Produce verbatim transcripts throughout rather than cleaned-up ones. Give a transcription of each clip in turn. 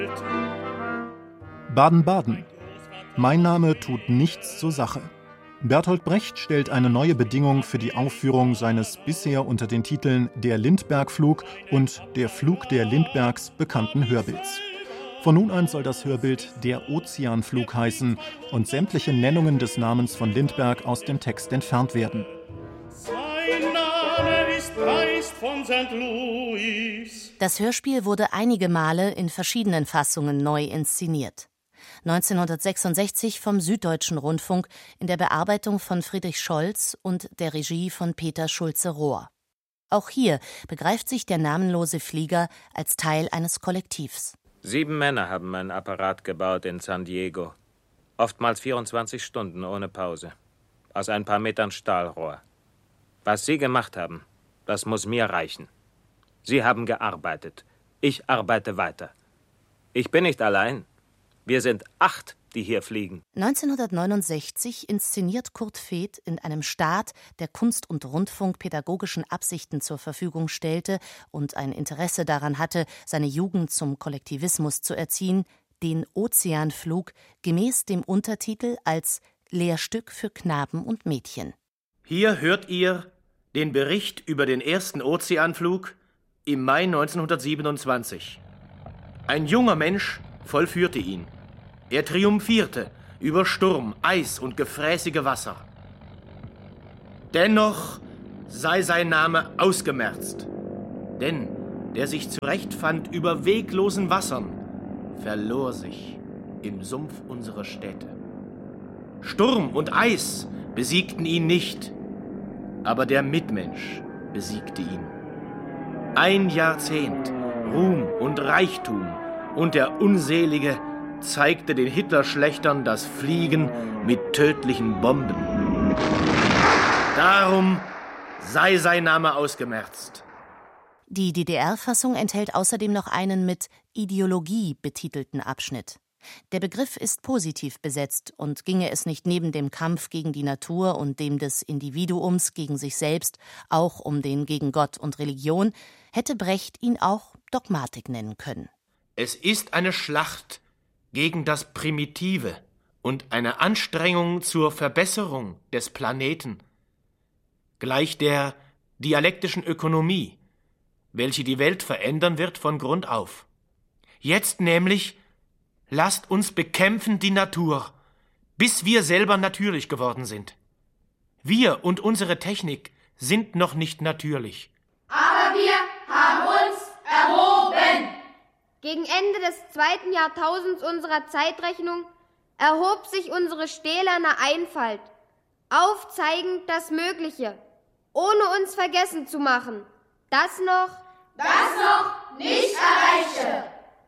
Baden-Baden. Mein Name tut nichts zur Sache. Bertolt Brecht stellt eine neue Bedingung für die Aufführung seines bisher unter den Titeln Der Lindbergh-Flug und Der Flug der Lindberghs bekannten Hörbilds. Von nun an soll das Hörbild Der Ozeanflug heißen und sämtliche Nennungen des Namens von Lindbergh aus dem Text entfernt werden. Sein Name ist Geist von Sankt Louis. Das Hörspiel wurde einige Male in verschiedenen Fassungen neu inszeniert. neunzehnhundertsechsundsechzig vom Süddeutschen Rundfunk in der Bearbeitung von Friedrich Scholz und der Regie von Peter Schulze-Rohr. Auch hier begreift sich der namenlose Flieger als Teil eines Kollektivs. Sieben Männer haben einen Apparat gebaut in San Diego. Oftmals vierundzwanzig Stunden ohne Pause. Aus ein paar Metern Stahlrohr. Was Sie gemacht haben, das muss mir reichen. Sie haben gearbeitet. Ich arbeite weiter. Ich bin nicht allein. Wir sind acht, die hier fliegen. neunzehnhundertneunundsechzig inszeniert Kurt Veith in einem Staat, der Kunst und Rundfunk pädagogischen Absichten zur Verfügung stellte und ein Interesse daran hatte, seine Jugend zum Kollektivismus zu erziehen, den Ozeanflug gemäß dem Untertitel als Lehrstück für Knaben und Mädchen. Hier hört ihr den Bericht über den ersten Ozeanflug im Mai neunzehnhundertsiebenundzwanzig. Ein junger Mensch vollführte ihn. Er triumphierte über Sturm, Eis und gefräßige Wasser. Dennoch sei sein Name ausgemerzt, denn der sich zurechtfand über weglosen Wassern, verlor sich im Sumpf unserer Städte. Sturm und Eis besiegten ihn nicht, aber der Mitmensch besiegte ihn. Ein Jahrzehnt Ruhm und Reichtum und der Unselige zeigte den Hitlerschlechtern das Fliegen mit tödlichen Bomben. Darum sei sein Name ausgemerzt. Die D D R-Fassung enthält außerdem noch einen mit Ideologie betitelten Abschnitt. Der Begriff ist positiv besetzt und ginge es nicht neben dem Kampf gegen die Natur und dem des Individuums gegen sich selbst auch um den gegen Gott und Religion, hätte Brecht ihn auch Dogmatik nennen können. Es ist eine Schlacht gegen das Primitive und eine Anstrengung zur Verbesserung des Planeten, gleich der dialektischen Ökonomie, welche die Welt verändern wird von Grund auf. Jetzt nämlich lasst uns bekämpfen die Natur, bis wir selber natürlich geworden sind. Wir und unsere Technik sind noch nicht natürlich. Aber wir haben uns erhoben. Gegen Ende des zweiten Jahrtausends unserer Zeitrechnung erhob sich unsere stählerne Einfalt, aufzeigend das Mögliche, ohne uns vergessen zu machen, das noch, das noch nicht erreichte.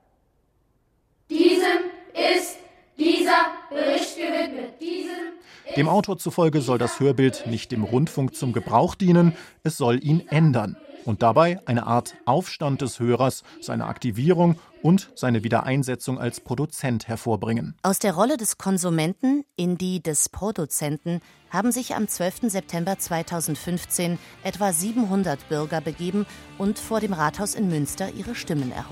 Diesem ist dieser Bericht gewidmet. Diesem Dem Autor zufolge soll das Hörbild nicht dem Rundfunk zum Gebrauch dienen, es soll ihn ändern. Und dabei eine Art Aufstand des Hörers, seine Aktivierung und seine Wiedereinsetzung als Produzent hervorbringen. Aus der Rolle des Konsumenten in die des Produzenten haben sich am zwölften September zweitausendfünfzehn etwa siebenhundert Bürger begeben und vor dem Rathaus in Münster ihre Stimmen erhoben.